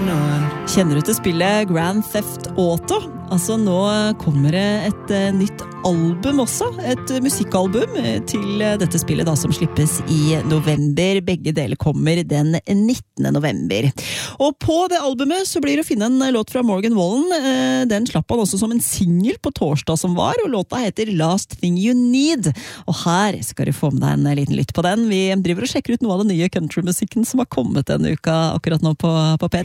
Kjenner du til spillet Grand Theft Auto? Altså nå kommer det et nytt album også, et musikkalbum til dette spillet da, som slippes i november. Begge deler kommer den 19. november. Og på det albumet så blir det å finne en låt fra Morgan Wallen. Den slapp han også som en single på torsdag som var, og låta heter Last Thing You Need. Og her skal du få med deg en liten lytt på den. Vi driver og sjekker ut noe av den nye countrymusikken som har kommet denne uka akkurat nå på P3.